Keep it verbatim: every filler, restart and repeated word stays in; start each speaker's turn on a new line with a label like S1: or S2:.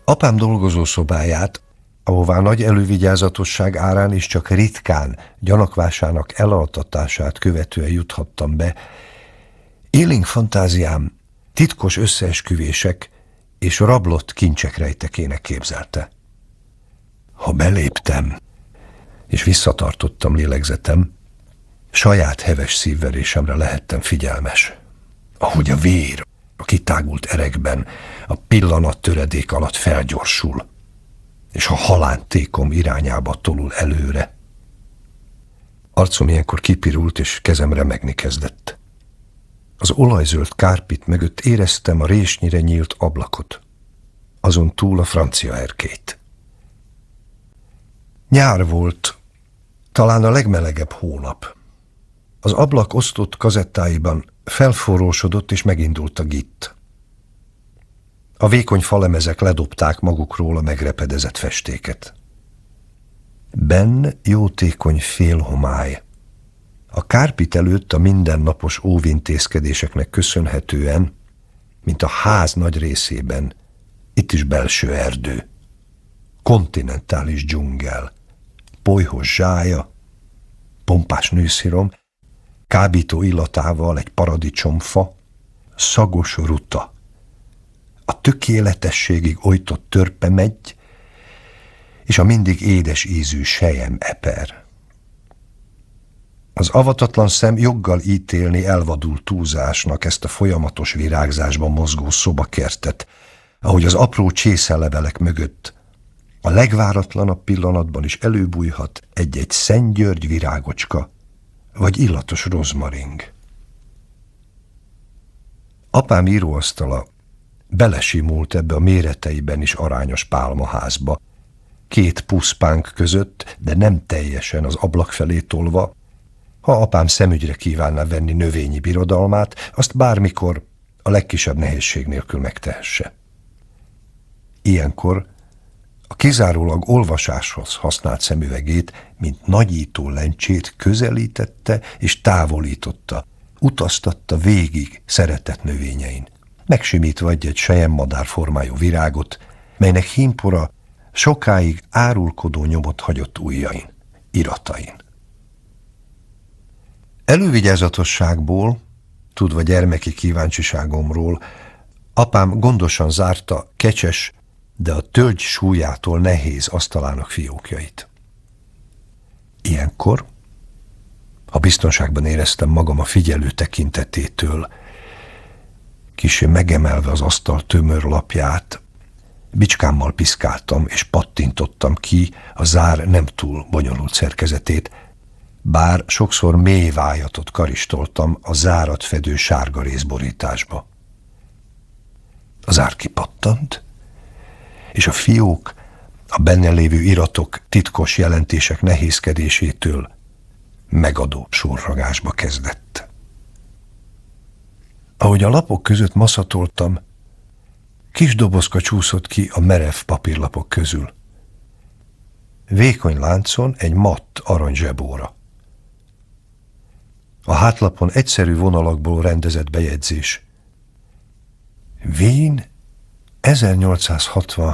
S1: Apám dolgozószobáját, ahová nagy elővigyázatosság árán és csak ritkán gyanakvásának elaltatását követően juthattam be, élénk fantáziám titkos összeesküvések és rablott kincsek rejtekének képzelte. Ha beléptem, és visszatartottam lélegzetem, saját heves szívverésemre lehettem figyelmes. Ahogy a vér a kitágult erekben a pillanat töredék alatt felgyorsul, és a halántékom irányába tolul előre. Arcom ilyenkor kipirult, és kezem remegni kezdett. Az olajzöld kárpit mögött éreztem a résnyire nyílt ablakot, azon túl a francia erkélyt. Nyár volt, talán a legmelegebb hónap. Az ablak osztott kazettáiban felforrósodott, és megindult a gitt. A vékony falemezek ledobták magukról a megrepedezett festéket. Benn jótékony félhomály. A kárpit előtt a mindennapos óvintézkedéseknek köszönhetően, mint a ház nagy részében, itt is belső erdő, kontinentális dzsungel, polyhos zsája, pompás nőszirom, kábító illatával egy paradicsomfa, szagos ruta, a tökéletességig ojtott törpemegy, és a mindig édes ízű sejem eper. Az avatatlan szem joggal ítélni elvadult túlzásnak ezt a folyamatos virágzásban mozgó szobakertet, ahogy az apró csészelevelek mögött a legváratlanabb pillanatban is előbújhat egy-egy Szent György virágocska, vagy illatos rozmaring. Apám íróasztala belesimult ebbe a méreteiben is arányos pálmaházba, két puszpánk között, de nem teljesen az ablak felé tolva. Ha apám szemügyre kívánná venni növényi birodalmát, azt bármikor a legkisebb nehézség nélkül megtehesse. Ilyenkor a kizárólag olvasáshoz használt szemüvegét, mint nagyító lencsét közelítette és távolította, utaztatta végig szeretett növényein, megsimítva egy-egy selyemmadár formájú virágot, melynek hímpora sokáig árulkodó nyomot hagyott ujjain, iratain. Elővigyázatosságból, tudva gyermeki kíváncsiságomról, apám gondosan zárta kecses, de a tölgy súlyától nehéz asztalának fiókjait. Ilyenkor, ha biztonságban éreztem magam a figyelő tekintetétől, kissé megemelve az asztal tömör lapját, bicskámmal piszkáltam és pattintottam ki a zár nem túl bonyolult szerkezetét, bár sokszor mély vájatot karistoltam a zárat fedő sárga részborításba. A zár kipattant, és a fiók a benne lévő iratok titkos jelentések nehézkedésétől megadó sorragásba kezdett. Ahogy a lapok között maszatoltam, kis dobozka csúszott ki a merev papírlapok közül. Vékony láncon egy matt arany zsebóra. A hátlapon egyszerű vonalakból rendezett bejegyzés. Wien ezernyolcszázhatvan